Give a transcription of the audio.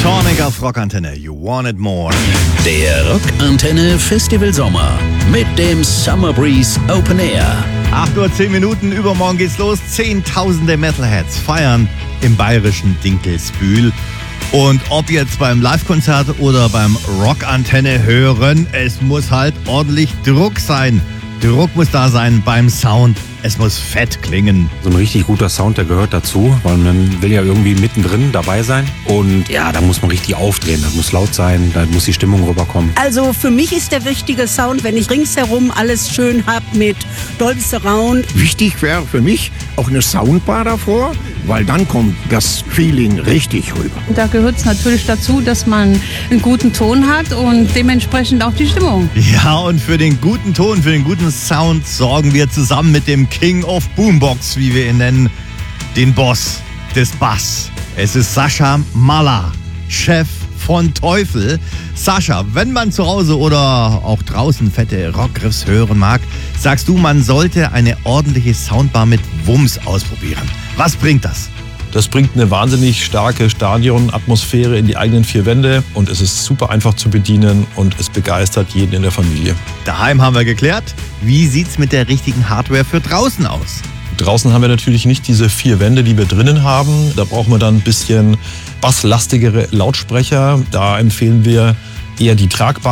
Sonic auf Rockantenne. You want it more. Der Rockantenne Festival Sommer mit dem Summer Breeze Open Air. 8:10 Uhr, übermorgen geht's los. Zehntausende Metalheads feiern im bayerischen Dinkelsbühl. Und ob jetzt beim Live-Konzert oder beim Rockantenne hören, es muss halt ordentlich Druck sein. Druck muss da sein beim Sound. Es muss fett klingen. So ein richtig guter Sound, der gehört dazu, weil man will ja irgendwie mittendrin dabei sein. Und ja, da muss man richtig aufdrehen, da muss laut sein, da muss die Stimmung rüberkommen. Also für mich ist der wichtige Sound, wenn ich ringsherum alles schön hab mit Dolby Surround. Wichtig wäre für mich auch eine Soundbar davor, weil dann kommt das Feeling richtig rüber. Da gehört es natürlich dazu, dass man einen guten Ton hat und dementsprechend auch die Stimmung. Ja, und für den guten Ton, für den guten Sound sorgen wir zusammen mit dem King of Boombox, wie wir ihn nennen, den Boss des Bass. Es ist Sascha Malla, Chef von Teufel. Sascha, wenn man zu Hause oder auch draußen fette Rockriffs hören mag, sagst du, man sollte eine ordentliche Soundbar mit Wumms ausprobieren. Was bringt das? Das bringt eine wahnsinnig starke Stadionatmosphäre in die eigenen vier Wände und es ist super einfach zu bedienen und es begeistert jeden in der Familie. Daheim haben wir geklärt. Wie sieht's mit der richtigen Hardware für draußen aus? Draußen haben wir natürlich nicht diese vier Wände, die wir drinnen haben. Da brauchen wir dann ein bisschen basslastigere Lautsprecher. Da empfehlen wir eher die tragbaren